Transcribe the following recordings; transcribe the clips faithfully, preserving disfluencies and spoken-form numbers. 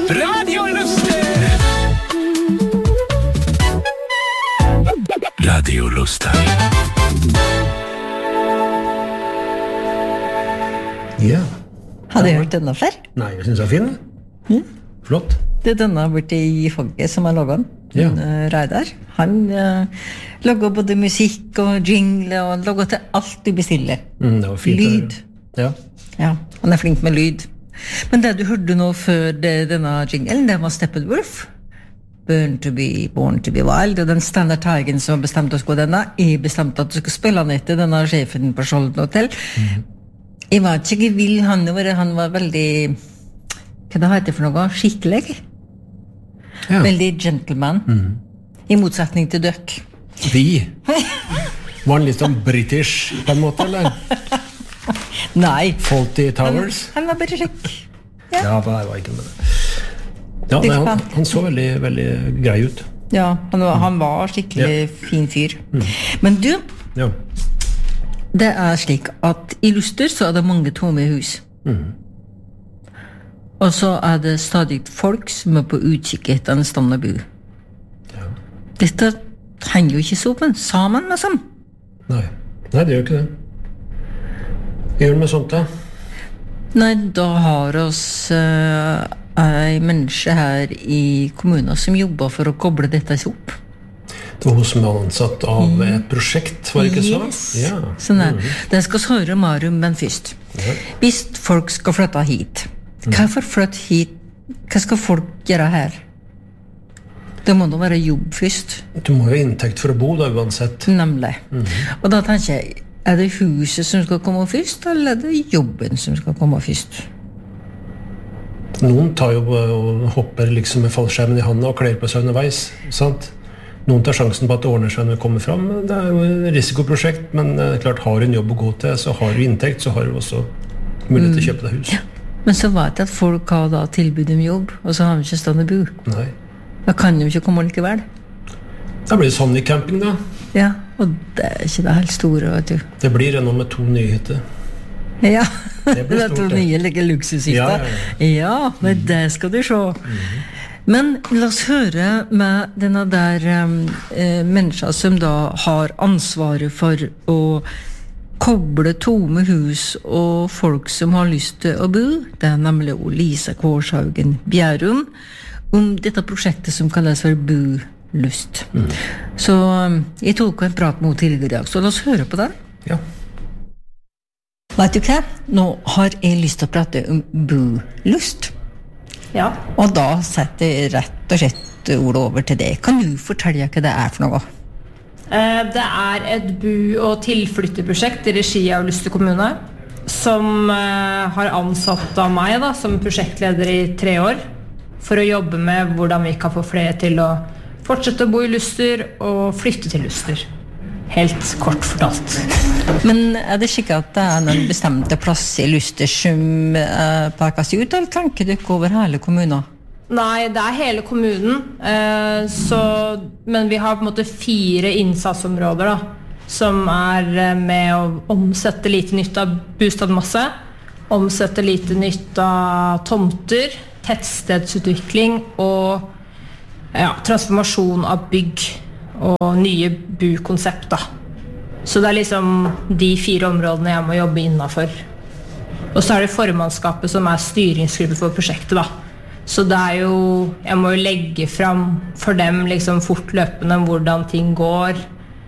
Radio Lustig! Radio Lustig. Ja. Hadde jeg hørt denne før? Nei, jeg synes det er fin. Mm. Flott. Det er denne borte i Fogge som har laget den. Ja. Uh, Reidar. Han uh, lager både musikk og jingle, og han lager til alt du bestiller. Mm, det var fint. Lyd. Ja. Ja, han er flink med lyd. Men det du hørte nå før det, denne jinglen, det var Steppenwolf. Born to be, born to be wild. Og den Standard Tigen som bestemte oss på denne, jeg bestemte at du skulle spille han etter denne sjefen på Skjolden Hotel. Mm. Jeg var ikke vill, han var, han var veldig, hva det heter for noe, skikkelig. Ja. Veldig gentleman. Mm. I motsetning til døk. Vi? Var han litt sånn british på en måte, eller? Nei. Fawlty Towers? Han, han var bare slik. Ja, ja det var ikke med det. Ja, nei, han, han så veldig, veldig grei ut. Ja, han var, han var skikkelig ja. Fin fyr. Mm. Men du, ja. Det er slik at i Luster så er det mange tomme hus. Mm. Og så er det stadig folk som er på utkikk etter en standardbu. Ja. Dette henger jo ikke sammen, sammen med sammen. Nei, nei det gjør ikke det. Hva gjør vi med sånt da? Nei, da har oss uh, en menneske her i kommunen som jobber for å koble dette opp. Det var hun som var ansatt av et prosjekt, var det ikke så? Yes, ja. Sånn er. Mm. Det skal høre mer om, men først. Ja. Hvis folk skal flytte hit, hvorfor flytte hit? Hva skal folk gjøre her? Det må da være jobb først. Du må jo ha inntekt for å bo da, uansett. Nemlig. Mm. Og da tenker jeg, er det huset som skal komme først, eller er det jobben som skal komme først? Noen tar jo og hopper liksom med fallskjermen i handen og kler på seg underveis, sant? Noen tar sjansen på at det ordner seg når det kommer frem. Det er jo et risikoprosjekt, men klart, har du en jobb å gå til, så har du inntekt, så har du også mulighet til å kjøpe deg hus. Ja. Men så vet jeg at folk har da tilbud om jobb, og så har de ikke stående bo. Nei. Da kan de ikke komme likevel. Da blir det sånn i camping da. Ja, og det er ikke det helt store, vet du. Det blir ennå med to nye hytter. Ja, det, det er to nye like luksushytter. Ja, ja, ja. Ja, men det skal du se. Mm-hmm. Men la oss høre med denne der um, mennesker som da har ansvaret for å koble tomme hus og folk som har lyst til å bo. Det er nemlig Lisa Kårshaugen Bjærum om dette prosjektet som kalles for Bolust. Mm. Så um, jeg tok en prat med henne tidligere i dag, så la oss høre på den. Ja. Vet du hva? Nå har jeg lyst til å prate om Bolust. Ja. Og da setter jeg rett og slett ordet over til deg. Kan du fortelle hva det er for noe? Det er et bu- og tilflytteprosjekt i regi av Luster kommune, som har ansatt av meg da, som prosjektleder i tre år, for å jobbe med hvordan vi kan få flere til å fortsette å bo i Luster og flytte til Luster. Helt kort fortalt. Men er det ikke at det er noen bestemte plass i Luster som uh, pekes ut, eller tenker du ikke over hele kommunen? Nei, det er hele kommunen, uh, så, men vi har på en måte fire innsatsområder da, som er med å omsette lite nytt av bostadmasse, omsette lite nytt av tomter, tettstedsutvikling og ja, transformasjon av bygg og nye bukonsept da. Så det er liksom de fire områdene jeg må jobbe innenfor. Og så er det formannskapet som er styringsgruppe for prosjektet da. Så det er jo, jeg må jo legge frem for dem liksom fortløpende hvordan ting går,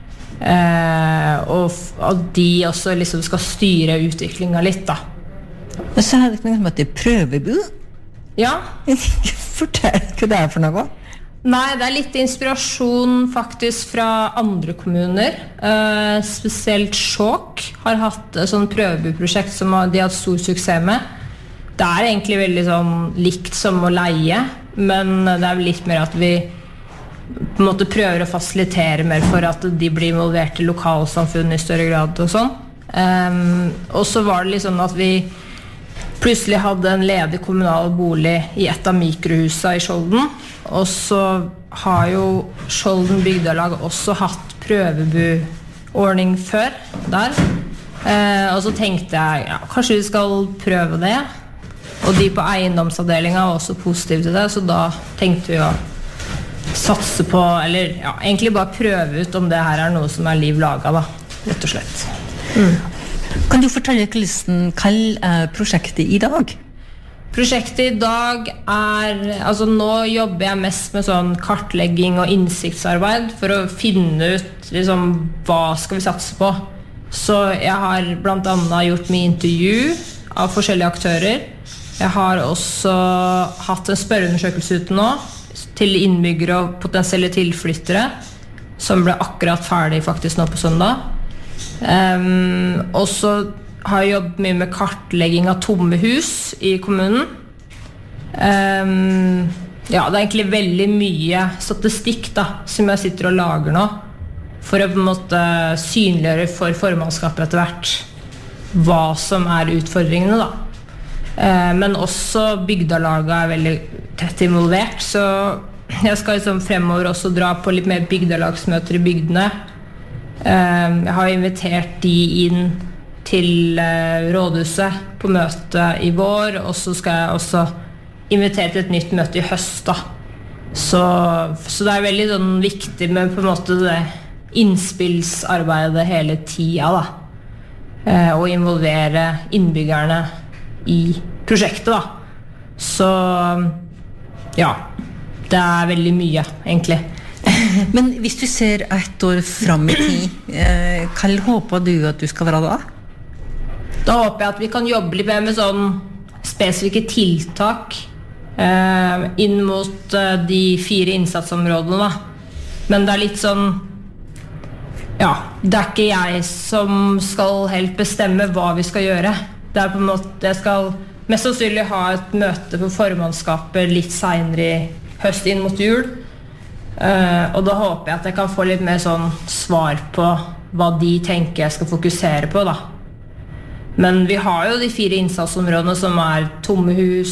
eh, og at de også liksom skal styre utviklingen litt da. Og så er det ikke noe som heter prøvebu? Ja. Fortell hva det er for noe. Nei, det er litt inspirasjon faktisk fra andre kommuner. Uh, spesielt Skjåk har hatt et sånt prøvebuprosjekt som de har hatt stor suksess med. Det er egentlig veldig sånn likt som å leie, men det er litt mer at vi på en måte prøver å fasilitere mer for at de blir involvert i lokalsamfunnet i større grad og sånn. Um, og så var det liksom at vi plutselig hadde en ledig kommunal bolig i et av mikrohusene i Skjolden, og så har jo Skjolden bygdelag også hatt prøvebuordning før der. Eh, og så tenkte jeg, ja, kanskje vi skal prøve det. Og de på eiendomsavdelingen var også positive til det, så da tenkte vi å satse på, eller ja, egentlig bare prøve ut om det her er noe som er liv laget da, rett og slett. Mm. Kan du fortelle hvordan er prosjektet i dag? Prosjektet i dag er, altså nå jobber jeg mest med sånn kartlegging og innsiktsarbeid for å finne ut liksom, hva skal vi satse på. Så jeg har blant annet gjort mye intervju av forskjellige aktører. Jeg har også hatt en spørreundersøkelse ute nå til innbyggere og potensielle tilflyttere, som ble akkurat ferdig faktisk nå på søndag. Um, og så har jeg jobbet mye med kartlegging av tomme hus i kommunen. Um, ja, det er egentlig veldig mye statistikk da, som jeg sitter og lager nå, for å på en måte synliggjøre for formannskapet etter hvert hva som er utfordringene da. Uh, men også bygdalaget er veldig tett involvert, så jeg skal liksom fremover også dra på litt mer bygdalagsmøter i bygdene. Uh, jeg har invitert de inn til uh, rådhuset på møte i vår, og så skal jeg også invitere til et nytt møte i høst da. Så, så det er veldig sånn, viktig med på en måte det innspillsarbeidet hele tida da. Uh, og involvere innbyggerne i prosjektet da. Så ja, det er veldig mye egentlig. Men hvis du ser ett år frem i tid, eh, hva håper du at du skal være da? Da håper jeg at vi kan jobbe litt mer med sånn spesifikke tiltak eh, inn mot eh, de fire innsatsområdene da. Men det er litt sånn, ja, det er ikke jeg som skal helt bestemme hva vi skal gjøre. Det er på en måte, jeg skal mest sannsynlig ha et møte på formannskapet litt senere i høst inn mot jul. Uh, og da håper jeg at jeg kan få litt mer sånn svar på hva de tenker jeg skal fokusere på da. Men vi har jo de fire innsatsområdene som er tomme hus,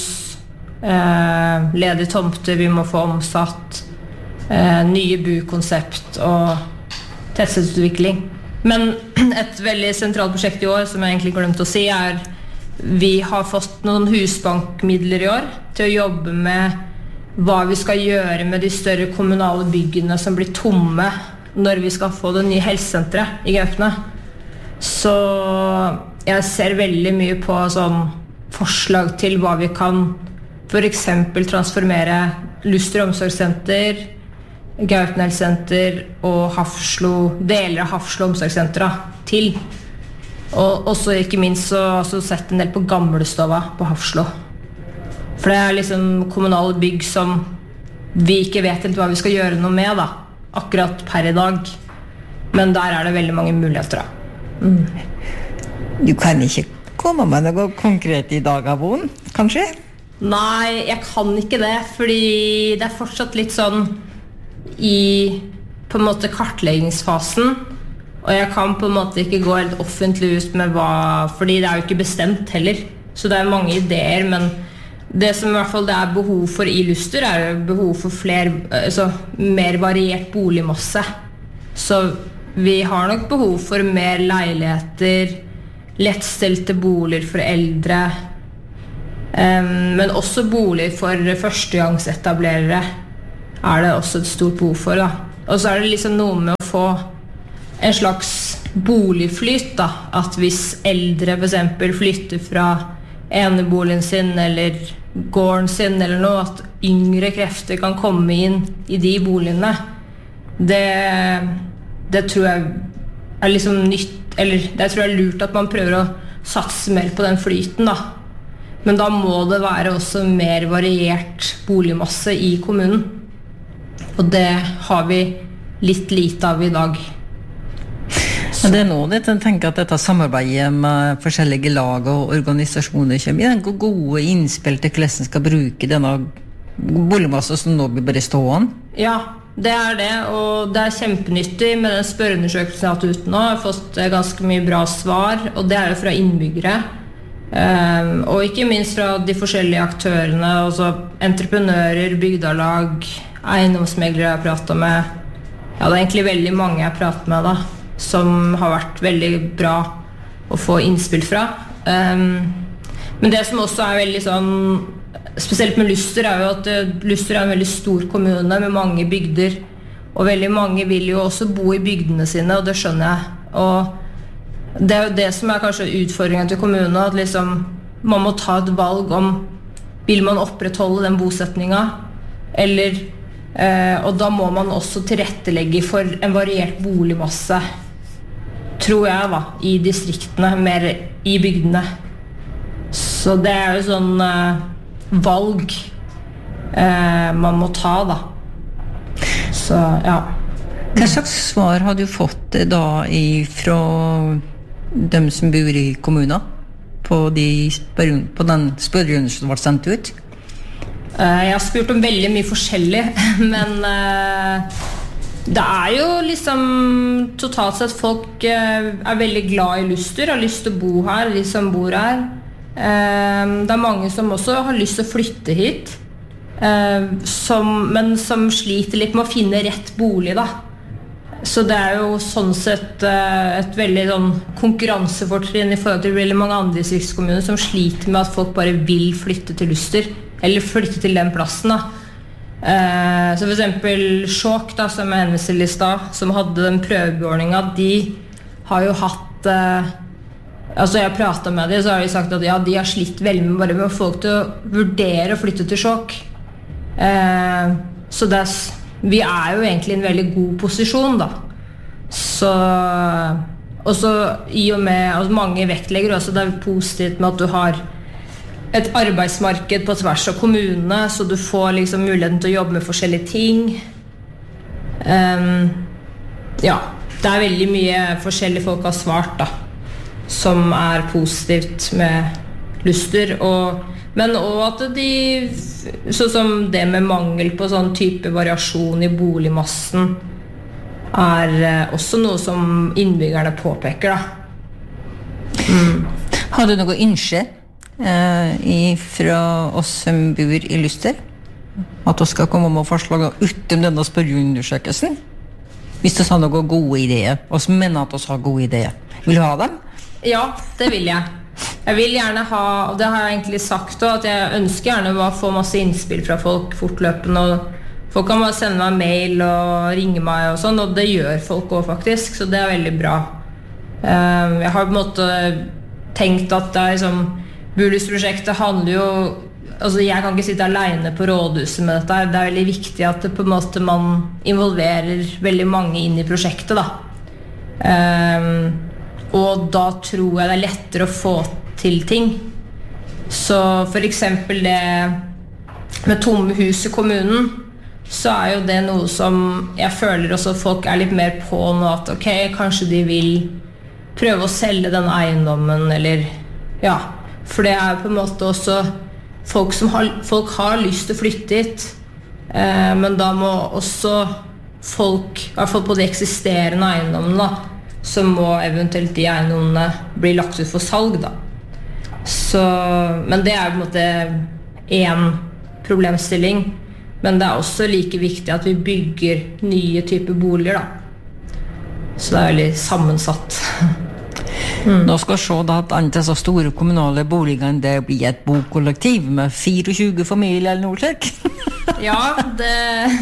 uh, ledige tomter vi må få omsatt, uh, nye bukonsept og tettstedsutvikling. Men et veldig sentralt prosjekt i år som jeg egentlig glemte å si er vi har fått noen husbankmidler i år til å jobbe med hva vi skal gjøre med de større kommunale byggene som blir tomme når vi skal få det nye helsesenteret i Gaupne. Så jeg ser veldig mye på sånn forslag til hva vi kan for eksempel transformere Luster omsorgssenter, Gaupne helsesenter og Hafslo, deler av Hafslo omsorgssenter til. Og også ikke minst så har jeg sett en del på Gamlestova på Hafslo. For det er liksom kommunale bygg som vi ikke vet helt hva vi skal gjøre noe med da, akkurat per i dag. Men der er det veldig mange muligheter da. Mm. Du kan ikke komme med noe konkret i dag, Avon, kanskje? Nei, jeg kan ikke det, fordi det er fortsatt litt sånn i på en måte kartleggingsfasen, og jeg kan på en måte ikke gå helt offentlig ut med hva, fordi det er jo ikke bestemt heller. Så det er mange ideer, men det som i hvert fall det er behov for i Luster er jo behov for flere, altså, mer variert boligmasse. Så vi har nok behov for mer leiligheter, lettstelte boliger for eldre, um, men også boliger for førstegangsetablerere er det også et stort behov for da. Og så er det liksom noe med å få en slags boligflyt da, at hvis eldre for eksempel flytter fra eneboligen sin eller gården sin eller noe, at yngre krefter kan komme inn i de boligene. Det, det tror jeg er liksom nytt, eller det tror jeg er lurt at man prøver å satse mer på den flyten da. Men da må det være også mer variert boligmasse i kommunen. Og det har vi litt lite av i dag. Men det er nå det, jeg tenker at dette samarbeidet med forskjellige lag og organisasjoner kommer i den gode innspill til hvordan skal bruke denne boligmassen som nå blir bare stående. Ja, det er det, og det er kjempenyttig med den spørreundersøkelsen jeg har hatt ute nå. Jeg har fått ganske mye bra svar, og det er jo fra innbyggere. Um, og ikke minst fra de forskjellige aktørene, altså entreprenører, bygdalag, eiendomsmeglere jeg har pratet med. Ja, det er egentlig veldig mange jeg har pratet med da, som har vært veldig bra å få innspill fra. Um, Men det som også er veldig sånn, spesielt med Luster, er jo at Luster er en veldig stor kommune med mange bygder, og veldig mange vil jo også bo i bygdene sine, og det skjønner jeg. Og det er jo det som er kanskje utfordringen til kommunen, at liksom, man må ta et valg om, vil man opprettholde den bosetningen, eller, eh, og da må man også tilrettelegge for en variert boligmasse, tror jeg da, i distriktene, mer i bygdene. Så det er jo sånn eh, valg eh, man må ta da. Så, ja. Hva slags svar har du fått da fra dem som bor i kommunen på, de spør- på den spørrerunden som ble sendt ut? Eh, jeg har spurt om veldig mye forskjellig, men eh, det er jo liksom totalt sett folk eh, er veldig glad i Luster, har lyst til å bo her, de som bor her. Eh, det er mange som også har lyst til å flytte hit, eh, som, men som sliter litt med å finne rett bolig da. Så det er jo sånn sett eh, et veldig sånn konkurransefortrinn i forhold til veldig mange andre distriktskommuner som sliter med at folk bare vil flytte til Luster, eller flytte til den plassen da. Eh, så for eksempel Sjåk da, som er henvisningslista, som hadde den prøveordningen, de har jo hatt eh, altså jeg har pratet med dem, så har de sagt at ja, de har slitt veldig med bare med folk til å vurdere å flytte til Sjåk. Eh, så det er, vi er jo egentlig i en veldig god posisjon da. Så og så i og med altså mange vektlegger også, det er positivt med at du har et arbeidsmarked på tvers av kommunene, så du får liksom muligheten til å jobbe med forskjellige ting. Um, ja, det er veldig mye forskjellige folk har svart da, som er positivt med Luster, og, men også at de, sånn som det med mangel på sånn type variasjon i boligmassen, er også noe som innbyggerne påpeker da. Mm. Har du noe innskje? Eh, fra oss som bor i Luster at vi skal komme med forslag utom denne spørreundersøkelsen hvis vi har noen gode ideer og som mener at vi har gode ideer. Vil du ha dem? Ja, det vil jeg. Jeg vil gjerne ha, og det har jeg egentlig sagt også, at jeg ønsker gjerne å få masse innspill fra folk fortløpende, og folk kan bare sende meg mail og ringe meg og sånn, og det gjør folk også faktisk, så det er veldig bra. Jeg har på en måte tenkt at det er liksom Bulusprosjektet handler jo, altså jeg kan ikke sitte alene på rådhuset med dette, det er veldig viktig at det på en måte man involverer veldig mange inn i prosjektet da. Um, og da tror jeg det er lettere å få til ting. Så for eksempel det med tomme hus i kommunen, så er jo det noe som jeg føler også folk er litt mer på nå, at ok, kanskje de vil prøve å selge den eiendommen, eller ja, for det er på en måte også folk som har, folk har lyst til å flytte hit, eh, men da må også folk, i hvert fall på de eksisterende eiendommene da, så må eventuelt de eiendommene bli lagt ut for salg da. Så, men det er på en måte en problemstilling, men det er også like viktig at vi bygger nye typer boliger da. Så det er veldig sammensatt. Mm. Nå skal vi se da at andre så store kommunale boligene det blir et bokollektiv med tjuefire familier eller noe slik. Ja, det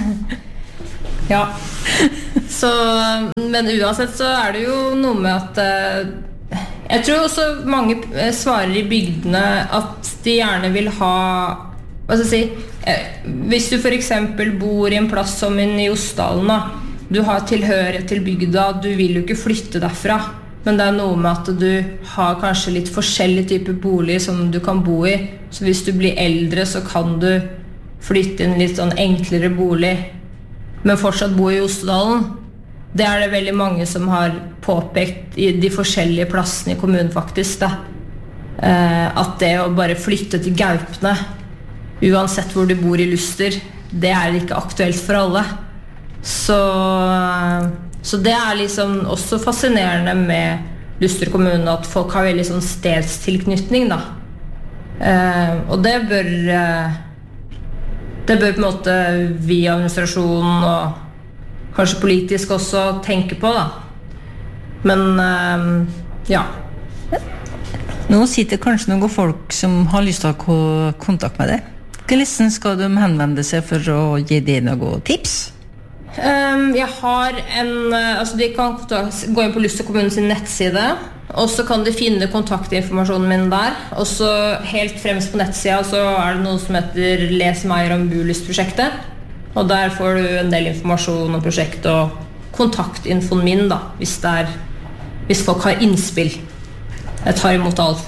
ja. Så, men uansett så er det jo noe med at jeg tror også mange svarer i bygdene at de gjerne vil ha, hva skal jeg si, hvis du for eksempel bor i en plass som i Osdalen da, du har tilhørighet til bygda, du vil jo ikke flytte derfra. Men det er noe med at du har kanskje litt forskjellige typer bolig som du kan bo i. Så hvis du blir eldre, så kan du flytte inn litt sånn enklere bolig, men fortsatt bo i Osdalen. Det er det veldig mange som har påpekt i de forskjellige plassene i kommunen faktisk. Da. Eh, at det å bare flytte til Gaupne, uansett hvor du bor i Luster, det er ikke aktuelt for alle. Så... Så det er liksom også fascinerende med Luster kommune at folk har veldig sånn stedstilknytning da. Eh, og det bør eh, det bør på en måte vi administrasjonen og kanskje politisk også tenke på da. Men eh, ja. Nå sitter kanskje noen folk som har lyst til å ha kontakt med deg. Hvordan skal de henvende seg for å gi deg noen tips? Um, jeg har en, altså de kan gå inn på Luster kommunen sin nettside, og så kan de finne kontaktinformasjonen min der. Og så helt fremst på nettsida så er det noe som heter Les mer om Bulyst-prosjektet. Og der får du en del informasjon om prosjektet og kontaktinfoen min da, hvis, det er, hvis folk har innspill. Jeg tar imot alt.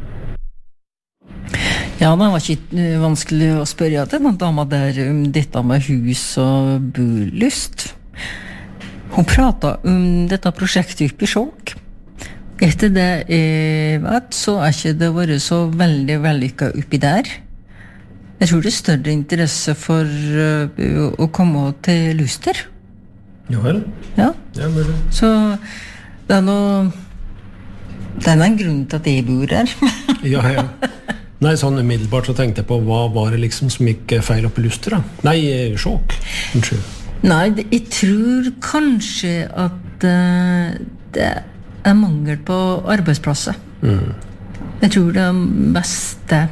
Ja, det var ikke vanskelig å spørre til den dama der om dette med hus og bolyst. Hun pratet om dette prosjektet oppe i Skjåk. Etter det jeg vet, så er ikke det vært så veldig vellykket oppi der. Jeg tror det er større interesse for uh, å komme til Luster. Ja vel? Ja. Ja, mulig. Så det er noe... Det er en grunn til at jeg bor her. Ja, ja. Nei, sånn umiddelbart så tenkte jeg på hva var det liksom som gikk feil opp i Luster da? Nei, Skjåk. Unnskyld. Nei, det, jeg tror kanskje at uh, det er mangel på arbeidsplasser. Mm. Jeg tror det er mest det.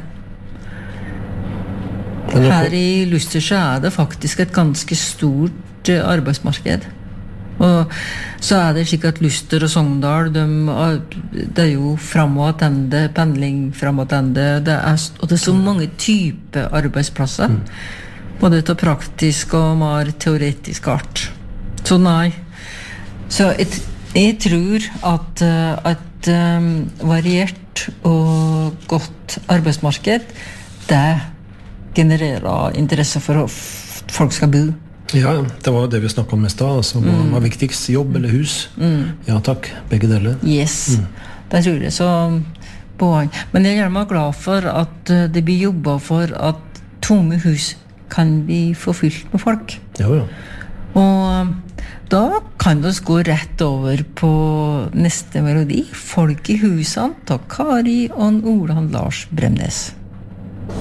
Her i Luster så er det faktisk et ganske stort uh, arbeidsmarked. Og så er det slik at Luster og Sogndal, de, det er jo frem og attende, pendling frem og attende, det er, og det er så mange typer arbeidsplasser, mm. både til praktisk og mer teoretisk art. Så nei. Så jeg, jeg tror at et um, variert og godt arbeidsmarked, det genererer interesse for at folk skal bo. Ja, det var det vi snakket om mest da, altså, hva Mm. var viktigst, jobb eller hus? Mm. Ja takk, begge deler. Yes, Mm. det tror jeg så poeng. Men jeg er gjerne glad for at uh, det blir jobbet for at tomme hus kan bli forfylt med folk. Ja, ja. Og um, da kan vi gå rett over på neste melodi. Folk i husene, ta Kari og Olan Lars Bremnes.